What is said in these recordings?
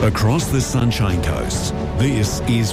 Across the Sunshine Coast, this is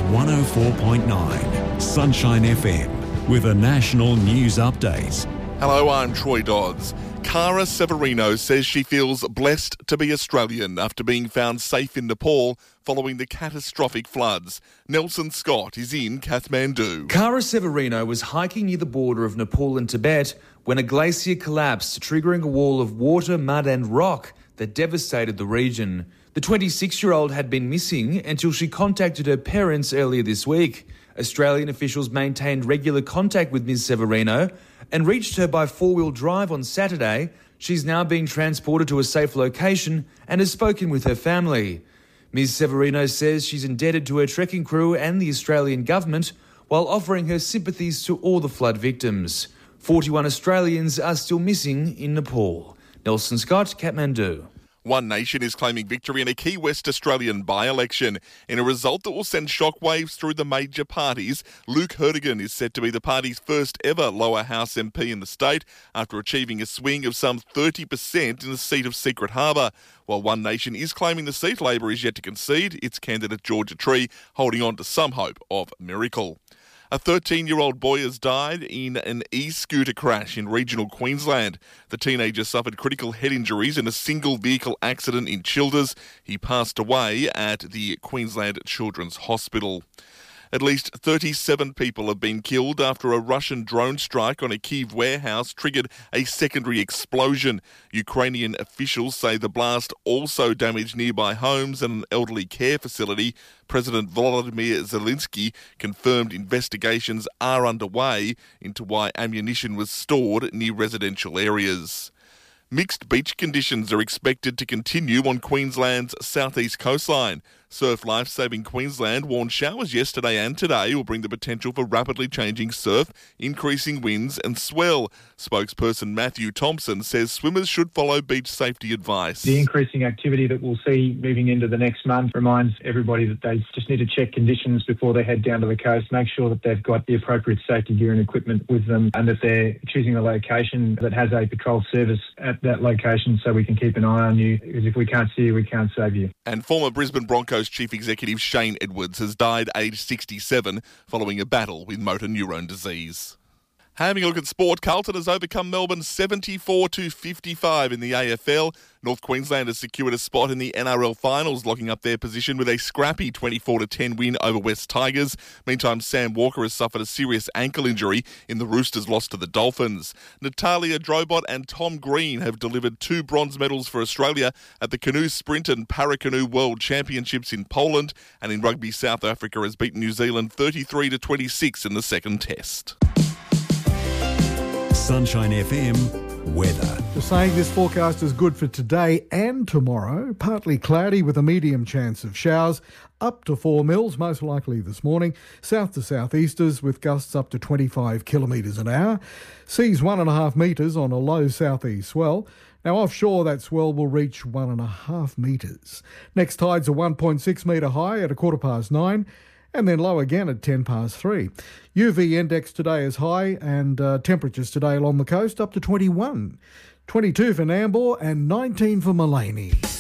104.9 Sunshine FM with a national news update. Hello, I'm Troy Dodds. Cara Severino says she feels blessed to be Australian after being found safe in Nepal following the catastrophic floods. Nelson Scott is in Kathmandu. Cara Severino was hiking near the border of Nepal and Tibet when a glacier collapsed, triggering a wall of water, mud and rock that devastated the region. The 26-year-old had been missing until she contacted her parents earlier this week. Australian officials maintained regular contact with Ms Severino and reached her by four-wheel drive on Saturday. She's now being transported to a safe location and has spoken with her family. Ms Severino says she's indebted to her trekking crew and the Australian government while offering her sympathies to all the flood victims. 41 Australians are still missing in Nepal. Nelson Scott, Kathmandu. One Nation is claiming victory in a key West Australian by-election. In a result that will send shockwaves through the major parties, Luke Hertigan is set to be the party's first ever lower house MP in the state after achieving a swing of some 30% in the seat of Secret Harbour. While One Nation is claiming the seat, Labor is yet to concede, its candidate Georgia Tree holding on to some hope of a miracle. A 13-year-old boy has died in an e-scooter crash in regional Queensland. The teenager suffered critical head injuries in a single vehicle accident in Childers. He passed away at the Queensland Children's Hospital. At least 37 people have been killed after a Russian drone strike on a Kyiv warehouse triggered a secondary explosion. Ukrainian officials say the blast also damaged nearby homes and an elderly care facility. President Volodymyr Zelensky confirmed investigations are underway into why ammunition was stored near residential areas. Mixed beach conditions are expected to continue on Queensland's southeast coastline. Surf Lifesaving Queensland warned showers yesterday and today will bring the potential for rapidly changing surf, increasing winds and swell. Spokesperson Matthew Thompson says swimmers should follow beach safety advice. The increasing activity that we'll see moving into the next month reminds everybody that they just need to check conditions before they head down to the coast, make sure that they've got the appropriate safety gear and equipment with them and that they're choosing a location that has a patrol service at that location so we can keep an eye on you, because if we can't see you, we can't save you. And former Brisbane Broncos Chief Executive Shane Edwards has died aged 67 following a battle with motor neurone disease. Having a look at sport, Carlton has overcome Melbourne 74-55 in the AFL. North Queensland has secured a spot in the NRL finals, locking up their position with a scrappy 24-10 win over West Tigers. Meantime, Sam Walker has suffered a serious ankle injury in the Roosters' loss to the Dolphins. Natalia Drobot and Tom Green have delivered 2 bronze medals for Australia at the Canoe Sprint and Paracanoe World Championships in Poland. And in rugby, South Africa has beaten New Zealand 33-26 in the second test. Sunshine FM weather. Just saying this forecast is good for today and tomorrow. Partly cloudy with a medium chance of showers. Up to 4 mils, most likely this morning. South to southeasters with gusts up to 25 kilometres an hour. Seas 1.5 metres on a low southeast swell. Now offshore that swell will reach 1.5 metres. Next tides are 1.6 metre high at 9:15. And then low again at 3:10. UV index today is high and temperatures today along the coast up to 21. 22 for Nambour and 19 for Mullaney.